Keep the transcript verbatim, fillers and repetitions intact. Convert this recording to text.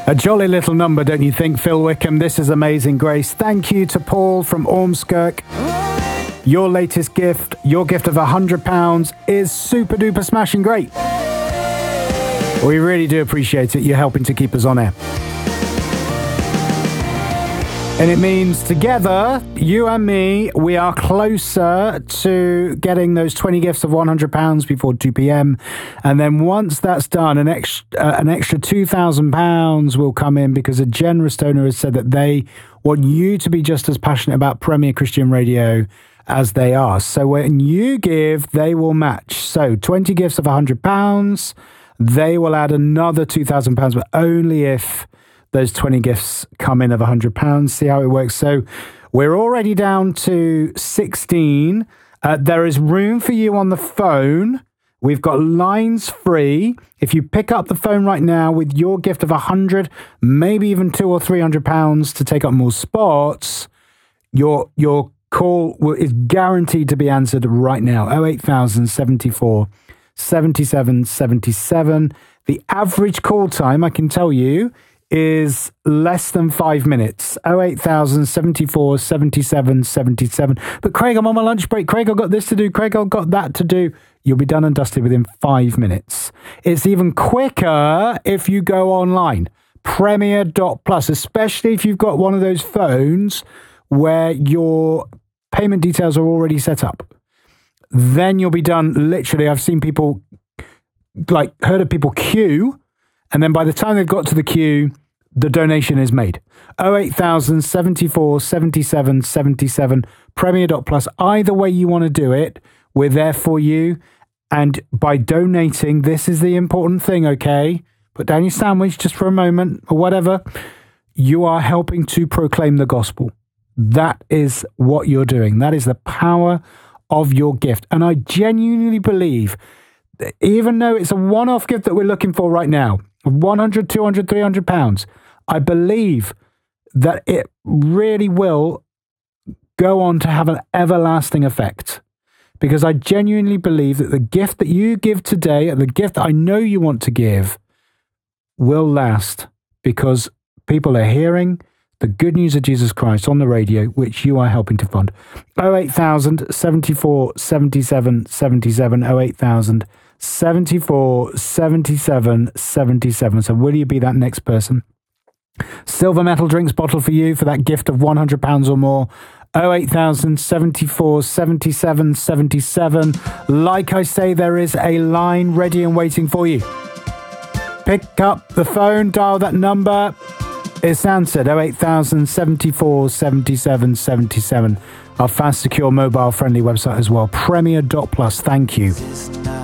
A jolly little number, don't you think, Phil Wickham? This is Amazing Grace. Thank you to Paul from Ormskirk. Your latest gift, your gift of one hundred pounds is super duper smashing great. We really do appreciate it. You're helping to keep us on air. And it means together, you and me, we are closer to getting those twenty gifts of one hundred pounds before two p.m. And then once that's done, an extra, uh, an extra two thousand pounds will come in because a generous donor has said that they want you to be just as passionate about Premier Christian Radio as they are. So when you give, they will match. So twenty gifts of one hundred pounds, they will add another two thousand pounds, but only if those twenty gifts come in of one hundred pounds. See how it works. So we're already down to sixteen. Uh, there is room for you on the phone. We've got lines free. If you pick up the phone right now with your gift of one hundred, maybe even two or three hundred pounds to take up more spots, your your call will, is guaranteed to be answered right now. oh eight thousand seventy-four seventy-seven seventy-seven. The average call time, I can tell you, is less than five minutes. oh eight thousand seventy-four seventy-seven seventy-seven. But Craig, I'm on my lunch break. Craig, I've got this to do. Craig, I've got that to do. You'll be done and dusted within five minutes. It's even quicker if you go online. Premier dot plus, especially if you've got one of those phones where your payment details are already set up. Then you'll be done. Literally, I've seen people, like, heard of people queue, and then by the time they've got to the queue, the donation is made. oh eight thousand seventy-four seventy-seven seventy-seven, Premier dot plus. Either way you want to do it, we're there for you. And by donating, this is the important thing, okay? Put down your sandwich just for a moment or whatever. You are helping to proclaim the gospel. That is what you're doing. That is the power of your gift. And I genuinely believe that even though it's a one-off gift that we're looking for right now, one hundred, two hundred, three hundred pounds, I believe that it really will go on to have an everlasting effect. Because I genuinely believe that the gift that you give today, and the gift that I know you want to give, will last because people are hearing the good news of Jesus Christ on the radio, which you are helping to fund. oh eight thousand seventy-four seventy-seven seventy-seven, oh eight thousand seventy-four seventy-seven seventy-seven. So will you be that next person? Silver Metal Drinks bottle for you for that gift of one hundred pounds or more. oh eight thousand seventy-four seventy-seven seventy-seven. Like I say, there is a line ready and waiting for you. Pick up the phone, dial that number. It's answered. oh eight thousand seventy-four seventy-seven seventy-seven. Our fast, secure, mobile friendly website as well. Premier dot plus. Thank you.